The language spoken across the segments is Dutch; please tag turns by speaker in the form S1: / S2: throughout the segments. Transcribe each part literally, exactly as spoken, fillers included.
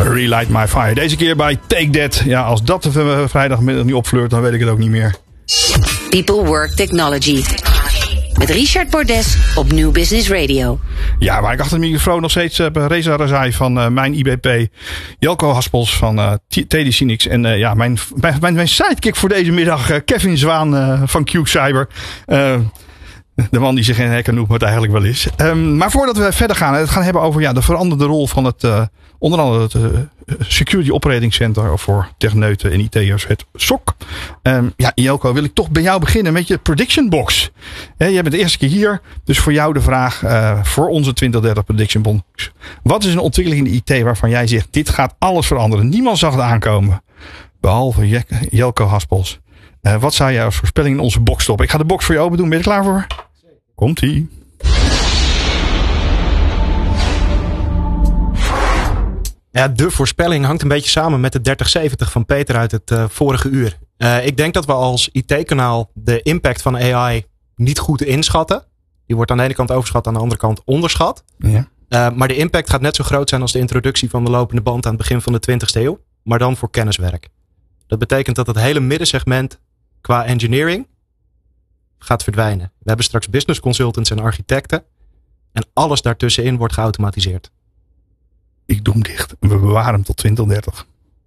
S1: Relight My Fire. Deze keer bij Take That. Ja, als dat de vrijdagmiddag niet opfleurt, dan weet ik het ook niet meer.
S2: People Work Technology. Met Richard Bordes op New Business Radio.
S1: Ja, waar ik achter de microfoon nog steeds heb Reza Razai van uh, mijn I B P. Jelko Haspels van uh, T D Synix. En uh, ja, mijn, mijn, mijn sidekick voor deze middag, uh, Kevin Zwaan uh, van Q Cyber. Uh, De man die zich geen hacker noemt, maar het eigenlijk wel is. Um, maar voordat we verder gaan, het gaan hebben over ja, de veranderde rol van het, uh, onder andere het uh, Security Operating Center voor techneuten en I T'ers, het S O C. Um, ja, Jelko, wil ik toch bij jou beginnen met je Prediction Box. He, jij bent de eerste keer hier, dus voor jou de vraag uh, voor onze twintig dertig Prediction Box. Wat is een ontwikkeling in de I T waarvan jij zegt, dit gaat alles veranderen? Niemand zag het aankomen, behalve Je- Jelko Haspels. Uh, wat zou jij als voorspelling in onze box stoppen? Ik ga de box voor je open doen. Ben je er klaar voor? Komt-ie.
S3: Ja, de voorspelling hangt een beetje samen met de dertig zeventig van Peter uit het uh, vorige uur. Uh, ik denk dat we als I T-kanaal de impact van A I niet goed inschatten. Die wordt aan de ene kant overschat, aan de andere kant onderschat.
S1: Ja.
S3: Uh, maar de impact gaat net zo groot zijn als de introductie van de lopende band aan het begin van de twintigste eeuw. Maar dan voor kenniswerk. Dat betekent dat het hele middensegment qua engineering gaat verdwijnen. We hebben straks business consultants en architecten. En alles daartussenin wordt geautomatiseerd.
S1: Ik doe hem dicht. We bewaren hem tot twintig dertig.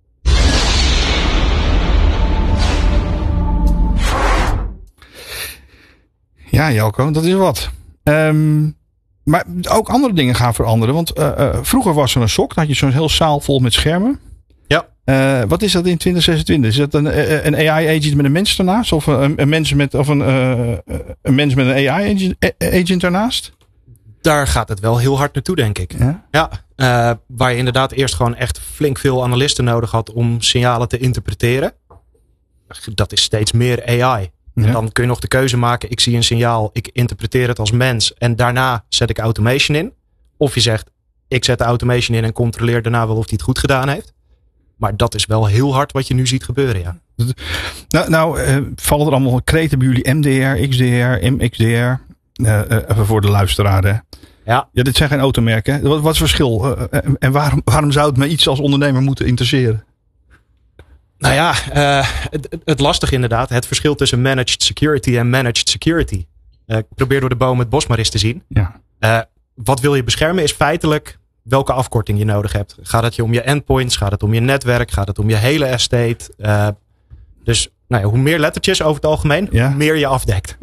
S1: Ja, Jelko, dat is wat. Um, maar ook andere dingen gaan veranderen. Want uh, uh, vroeger was er een S O C. Dan had je zo'n heel zaal vol met schermen.
S3: Ja.
S1: Uh, wat is dat in twintig zesentwintig? Is dat een, een A I-agent met een mens ernaast? Of een, een, mens, met, of een, uh, een mens met een A I-agent ernaast?
S3: Daar gaat het wel heel hard naartoe, denk ik.
S1: Ja?
S3: Ja, uh, waar je inderdaad eerst gewoon echt flink veel analisten nodig had om signalen te interpreteren. Dat is steeds meer A I.
S1: Ja.
S3: En dan kun je nog de keuze maken. Ik zie een signaal, ik interpreteer het als mens. En daarna zet ik automation in. Of je zegt, ik zet de automation in en controleer daarna wel of hij het goed gedaan heeft. Maar dat is wel heel hard wat je nu ziet gebeuren, ja.
S1: Nou, nou uh, vallen er allemaal kreten bij jullie M D R, X D R, M X D R. Uh, uh, even voor de luisteraar, hè.
S3: Ja.
S1: Ja, dit zijn geen automerken. Wat, wat is het verschil? Uh, en waarom, waarom zou het me iets als ondernemer moeten interesseren?
S3: Nou ja, uh, het, het lastige inderdaad. Het verschil tussen managed security en managed security. Uh, ik probeer door de boom het bos maar eens te zien.
S1: Ja.
S3: Uh, wat wil je beschermen is feitelijk welke afkorting je nodig hebt. Gaat het je om je endpoints? Gaat het om je netwerk? Gaat het om je hele estate? Uh, dus nou ja, hoe meer lettertjes over het algemeen,
S1: Ja.
S3: hoe meer je afdekt.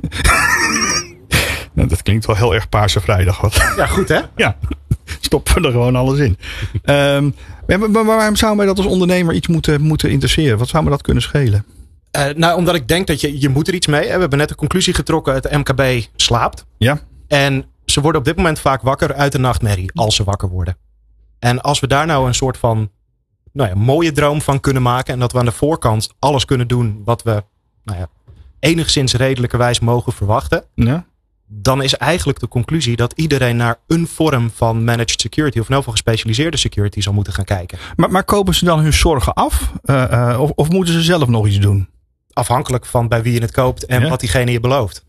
S1: Nou, dat klinkt wel heel erg Paarse Vrijdag. Wat.
S3: Ja, goed hè?
S1: Ja, stoppen we er gewoon alles in. um, maar, maar waarom zou mij dat als ondernemer iets moeten, moeten interesseren? Wat zou me dat kunnen schelen?
S3: Uh, nou, omdat ik denk dat je, je moet er iets mee. We hebben net de conclusie getrokken, het M K B slaapt.
S1: Ja.
S3: En ze worden op dit moment vaak wakker uit de nachtmerrie, als ze wakker worden. En als we daar nou een soort van nou ja, mooie droom van kunnen maken. En dat we aan de voorkant alles kunnen doen wat we nou ja, enigszins redelijkerwijs mogen verwachten.
S1: Ja.
S3: Dan is eigenlijk de conclusie dat iedereen naar een vorm van managed security, of in ieder geval gespecialiseerde security, zal moeten gaan kijken.
S1: Maar, maar kopen ze dan hun zorgen af? Uh, uh, of, of moeten ze zelf nog iets doen?
S3: Afhankelijk van bij wie je het koopt en
S1: Ja.
S3: wat diegene je belooft.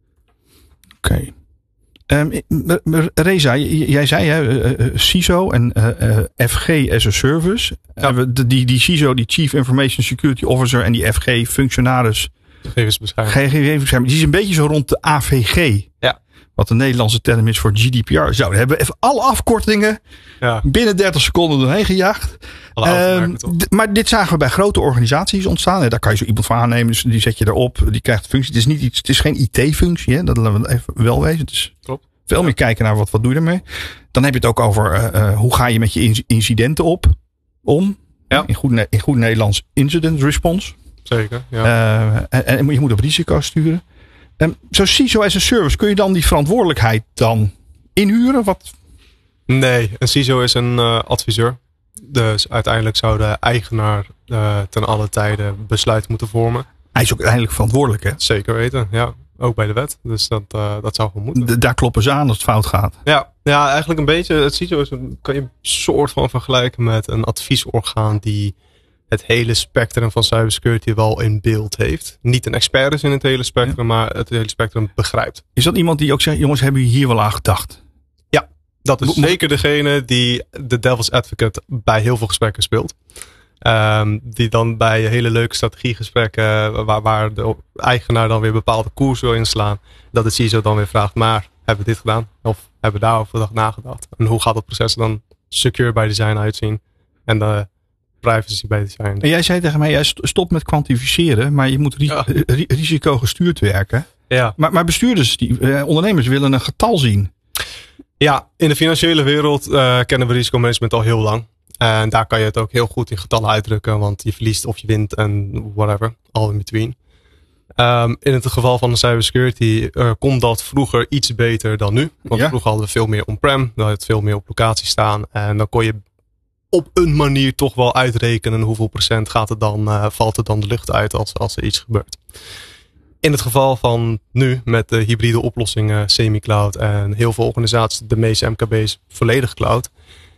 S1: Oké. Okay. Um, Reza, j- jij zei hè, uh, uh, C I S O en uh, uh, F G as a service.
S4: Ja.
S1: Uh, die, die C I S O, die Chief Information Security Officer en die F G functionaris,
S4: Gegevensbescherming.
S1: G G V-bescherming, die is een beetje zo rond de A V G.
S4: Ja.
S1: Wat de Nederlandse term is voor G D P R. Zo, we hebben even alle afkortingen
S4: Ja.
S1: binnen dertig seconden doorheen gejaagd.
S4: Alle automerken
S1: Um,
S4: toch?
S1: d- maar dit zagen we bij grote organisaties ontstaan. Hè, daar kan je zo iemand voor aannemen. Dus die zet je erop. Die krijgt functie. Het is, niet iets, het is geen I T-functie. Hè, dat laten we even wel wezen. Het is
S4: Klopt.
S1: veel meer kijken naar wat, wat doe je ermee. Dan heb je het ook over uh, uh, hoe ga je met je in- incidenten op om.
S4: Ja.
S1: In, goed, Ne- in goed Nederlands incident response.
S4: Zeker. Ja.
S1: Uh, en, en je moet op risico sturen. Um, zo C I S O as a service. Kun je dan die verantwoordelijkheid dan inhuren? Wat?
S4: Nee, een C I S O is een uh, adviseur. Dus uiteindelijk zou de eigenaar uh, ten alle tijden besluit moeten vormen.
S1: Hij is ook uiteindelijk verantwoordelijk. Hè?
S4: Zeker weten, ja. Ook bij de wet. Dus dat, uh, dat zou gewoon moeten.
S1: D- daar kloppen ze aan als het fout gaat.
S4: Ja, ja, eigenlijk een beetje. Het C I S O is een, kan je een soort van vergelijken met een adviesorgaan die het hele spectrum van cybersecurity wel in beeld heeft. Niet een expert is in het hele spectrum, ja. maar het hele spectrum begrijpt.
S1: Is dat iemand die ook zegt, jongens, hebben jullie hier wel aan gedacht?
S4: Ja. Dat is
S1: Mo-
S4: zeker degene die de devil's advocate bij heel veel gesprekken speelt. Um, die dan bij hele leuke strategiegesprekken, waar, waar de eigenaar dan weer bepaalde koers wil inslaan, dat de C I S O dan weer vraagt, maar hebben we dit gedaan? Of hebben we daarover nagedacht? En hoe gaat het proces dan secure by design uitzien? En de privacy by design.
S1: En jij zei tegen mij, jij stopt met kwantificeren, maar je moet ri-
S4: Ja.
S1: ri- risicogestuurd werken.
S4: Ja.
S1: Maar, maar bestuurders, die, eh, ondernemers willen een getal zien.
S4: Ja, in de financiële wereld uh, kennen we risicomanagement al heel lang. En daar kan je het ook heel goed in getallen uitdrukken. Want je verliest of je wint en whatever. All in between. Um, in het geval van de cybersecurity uh, komt dat vroeger iets beter dan nu. Want
S1: Ja.
S4: vroeger hadden we veel meer on-prem. Dan had je veel meer op locatie staan. En dan kon je op een manier toch wel uitrekenen hoeveel procent gaat het dan, uh, valt er dan de lucht uit als, als er iets gebeurt. In het geval van nu met de hybride oplossingen, semi-cloud en heel veel organisaties, de meeste M K B's volledig cloud,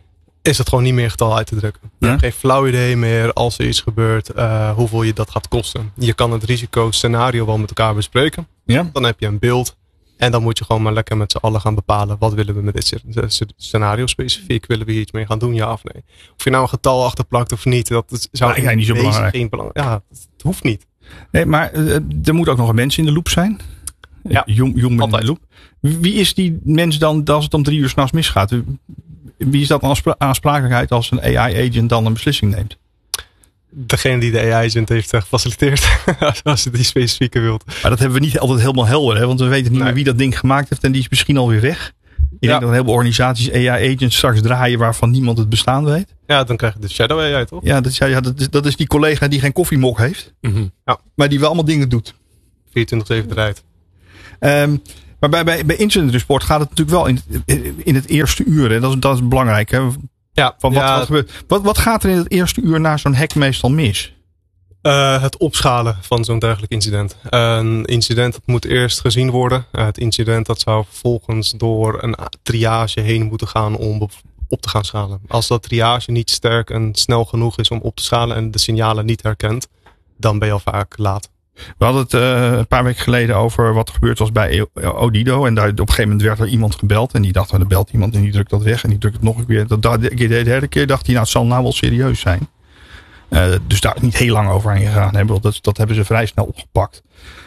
S4: is het gewoon niet meer getal uit te drukken. Je
S1: Ja.
S4: hebt geen flauw idee meer als er iets gebeurt, uh, hoeveel je dat gaat kosten. Je kan het risicoscenario wel met elkaar bespreken.
S1: Ja?
S4: Dan heb je een beeld. En dan moet je gewoon maar lekker met z'n allen gaan bepalen. Wat willen we met dit scenario specifiek? Willen we hier iets mee gaan doen? Ja of nee? Of je nou een getal achterplakt of niet. Dat zou
S1: Lijkt mij niet zo
S4: in deze
S1: belangrijk.
S4: geen belang. Ja, het hoeft niet.
S1: Nee, maar uh, er moet ook nog een mens in de loop zijn.
S4: Ja,
S1: Human in de
S4: altijd.
S1: loop. Wie is die mens dan als het om drie uur 's nachts misgaat? Wie is dat aanspra- aansprakelijkheid als een A I-agent dan een beslissing neemt?
S4: Degene die de A I-agent heeft uh, gefaciliteerd. Als je die specifieke wilt.
S1: Maar dat hebben we niet altijd helemaal helder. Hè? Want we weten niet
S4: Nee.
S1: meer wie dat ding gemaakt heeft. En die is misschien alweer weg. Ik
S4: Ja.
S1: denk dat een heleboel organisaties A I-agents straks draaien waarvan niemand het bestaan weet.
S4: Ja, dan krijg je de shadow A I toch?
S1: Ja, dat is, ja, dat is, dat is die collega die geen koffiemok heeft.
S3: Mm-hmm.
S1: Maar die wel allemaal dingen doet.
S4: vierentwintig zeven draait.
S1: Um, maar bij, bij, bij incident report gaat het natuurlijk wel in, in het eerste uur. Hè? Dat, is, dat is belangrijk. Hè?
S4: Ja,
S1: Van wat,
S4: ja
S1: wat, gebeurt, wat, wat gaat er in het eerste uur na zo'n hack meestal mis?
S4: Uh, het opschalen van zo'n dergelijk incident. Een incident dat moet eerst gezien worden. Uh, het incident dat zou vervolgens door een triage heen moeten gaan om op, op te gaan schalen. Als dat triage niet sterk en snel genoeg is om op te schalen en de signalen niet herkent, dan ben je al vaak laat.
S1: We hadden het uh, een paar weken geleden over wat er gebeurd was bij Odido. En daar, op een gegeven moment werd er iemand gebeld. En die dacht, er belt iemand en die drukt dat weg. En die drukt het nog een keer. Dat, de, de derde keer dacht hij, nou het zal nou wel serieus zijn. Uh, dus daar niet heel lang over heen gegaan hebben. Want dat, dat hebben ze vrij snel opgepakt.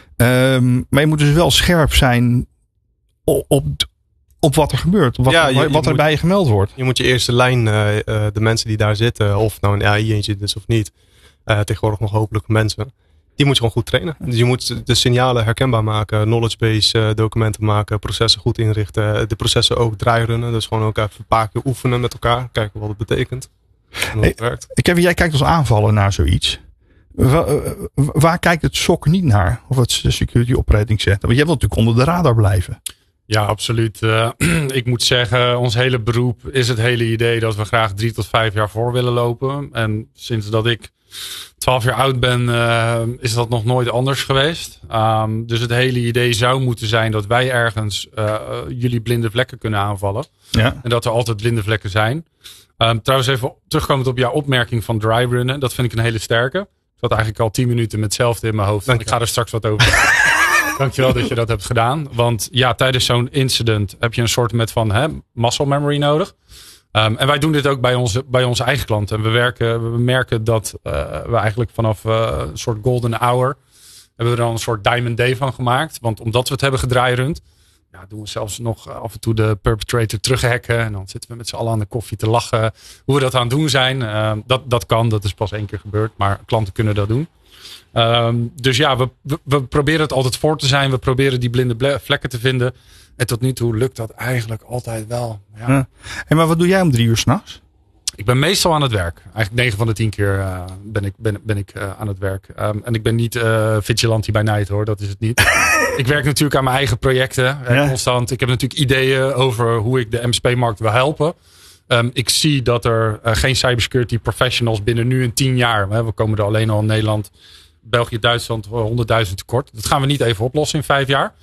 S1: Um, maar je moet dus wel scherp zijn op, op, op wat er gebeurt. Wat,
S4: Ja, je- je
S1: wat er
S4: moet-
S1: bij je gemeld wordt.
S4: Je moet je eerste lijn, uh, uh, de mensen die daar zitten, of nou een A I-agent is of niet, uh, tegenwoordig nog hopelijk mensen, die moet je gewoon goed trainen. Dus je moet de signalen herkenbaar maken, knowledge base uh, documenten maken, processen goed inrichten, de processen ook draairunnen. Dus gewoon ook even een paar keer oefenen met elkaar, kijken wat het betekent en hoe het
S1: Hey,
S4: werkt.
S1: Kevin, jij kijkt als aanvaller naar zoiets. Waar, waar kijkt het S O C niet naar? Of het Security Operating Center? Want je hebt natuurlijk onder de radar blijven.
S5: Ja, absoluut. Uh, ik moet zeggen, ons hele beroep is het hele idee dat we graag drie tot vijf jaar voor willen lopen. En sinds dat ik twaalf jaar oud ben, uh, is dat nog nooit anders geweest. Um, dus het hele idee zou moeten zijn dat wij ergens uh, jullie blinde vlekken kunnen aanvallen.
S1: Ja.
S5: En dat er altijd blinde vlekken zijn. Um, trouwens even terugkomend op jouw opmerking van dry runnen. Dat vind ik een hele sterke. Ik zat eigenlijk al tien minuten met hetzelfde in mijn hoofd.
S4: Dank
S5: Ik ga er straks wat over zeggen. Dankjewel dat je dat hebt gedaan. Want ja, tijdens zo'n incident heb je een soort met van hè, muscle memory nodig. Um, en wij doen dit ook bij onze, bij onze eigen klanten. En we, werken, we merken dat uh, we eigenlijk vanaf uh, een soort golden hour hebben we er dan een soort diamond day van gemaakt. Want omdat we het hebben gedraairund, ja, doen we zelfs nog af en toe de perpetrator terughacken. En dan zitten we met z'n allen aan de koffie te lachen. Hoe we dat aan het doen zijn. Uh, dat, dat kan, dat is pas één keer gebeurd. Maar klanten kunnen dat doen. Um, dus ja, we, we, we proberen het altijd voor te zijn. We proberen die blinde ble- vlekken te vinden. En tot nu toe lukt dat eigenlijk altijd wel. Ja.
S1: Ja. Hey, maar wat doe jij om drie uur 's nachts?
S5: Ik ben meestal aan het werk. Eigenlijk negen van de tien keer uh, ben ik, ben, ben ik uh, aan het werk. Um, en ik ben niet uh, vigilante bij night hoor, dat is het niet. Ik werk natuurlijk aan mijn eigen projecten. Uh,
S1: Ja.
S5: Constant. Ik heb natuurlijk ideeën over hoe ik de M S P-markt wil helpen. Um, ik zie dat er uh, geen cybersecurity professionals binnen nu en tien jaar. Hè, we komen er alleen al in Nederland, België, Duitsland honderdduizend tekort. Dat gaan we niet even oplossen in vijf jaar.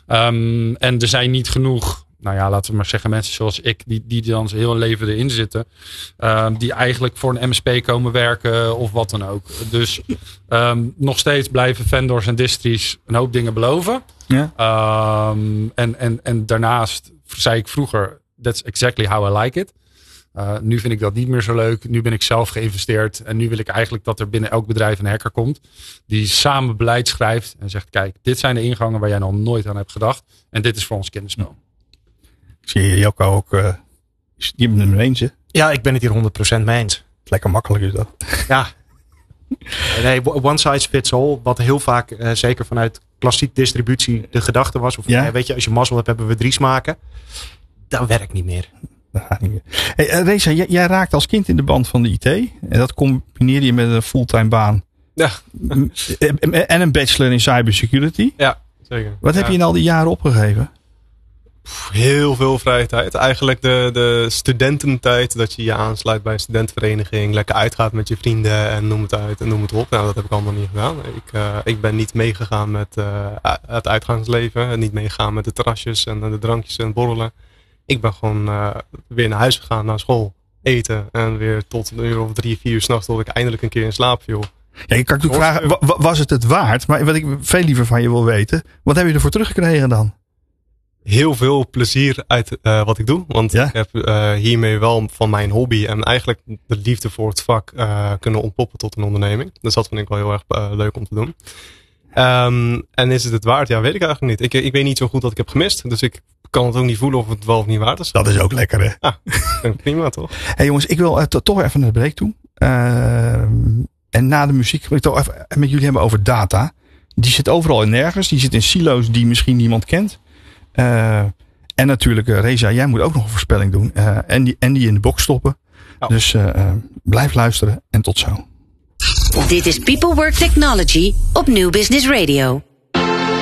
S5: Um, en er zijn niet genoeg, nou ja, laten we maar zeggen, mensen zoals ik, die, die dan zijn heel leven erin zitten. Um, die eigenlijk voor een M S P komen werken of wat dan ook. Dus um, nog steeds blijven vendors en distries een hoop dingen beloven.
S1: Ja.
S5: Um, en, en, en daarnaast, zei ik vroeger, that's exactly how I like it. Uh, nu vind ik dat niet meer zo leuk. Nu ben ik zelf geïnvesteerd. En nu wil ik eigenlijk dat er binnen elk bedrijf een hacker komt. Die samen beleid schrijft. En zegt, kijk, dit zijn de ingangen waar jij nog nooit aan hebt gedacht. En dit is voor ons kinderspel.
S1: Zie je Jocko ook... Uh, je bent het mee eens, hè?
S3: Ja, ik ben het hier honderd procent mee eens.
S1: Lekker makkelijk is dat.
S3: Ja. Nee, one size fits all. Wat heel vaak, uh, zeker vanuit klassiek distributie, de gedachte was. Of ja? uh, weet je, als je mazzel hebt, hebben we drie smaken. Dat werkt niet meer.
S1: Dat gaat niet meer. Hey, uh, Reza, jij, jij raakte als kind in de band van de I T. En dat combineerde je met een fulltime baan.
S4: Ja.
S1: En een bachelor in cybersecurity.
S4: Ja, zeker.
S1: Wat
S4: ja.
S1: heb je in al die jaren opgegeven?
S4: Heel veel vrije tijd. Eigenlijk de, de studententijd. Dat je je aansluit bij een studentenvereniging. Lekker uitgaat met je vrienden. En noem het uit en noem het op. Nou, dat heb ik allemaal niet gedaan. Ik, uh, ik ben niet meegegaan met uh, het uitgaansleven. En niet meegegaan met de terrasjes en de drankjes en borrelen. Ik ben gewoon uh, weer naar huis gegaan, naar school. Eten. En weer tot een uur of drie, vier uur 's nachts tot ik eindelijk een keer in slaap viel.
S1: Ja, je kan natuurlijk vragen, was het het waard? Maar wat ik veel liever van je wil weten. Wat heb je ervoor teruggekregen dan?
S4: Heel veel plezier uit uh, wat ik doe. Want ja? ik heb uh, hiermee wel van mijn hobby en eigenlijk de liefde voor het vak uh, kunnen ontpoppen tot een onderneming. Dus dat vind ik wel heel erg uh, leuk om te doen. Um, en is het het waard? Ja, weet ik eigenlijk niet. Ik, ik weet niet zo goed wat ik heb gemist. Dus ik kan het ook niet voelen of het wel of niet waard is.
S1: Dat is ook lekker, hè?
S4: Ah, prima toch?
S1: Hé hey jongens, ik wil uh, to- toch even naar de break toe. Uh, en na de muziek wil ik toch even met jullie hebben over data. Die zit overal en nergens. Die zit in silo's die misschien niemand kent. Uh, en natuurlijk, uh, Reza, jij moet ook nog een voorspelling doen. Uh, en, die, en die in de box stoppen. Oh. Dus uh, uh, blijf luisteren en tot zo.
S2: Dit is People Work Technology op New Business Radio.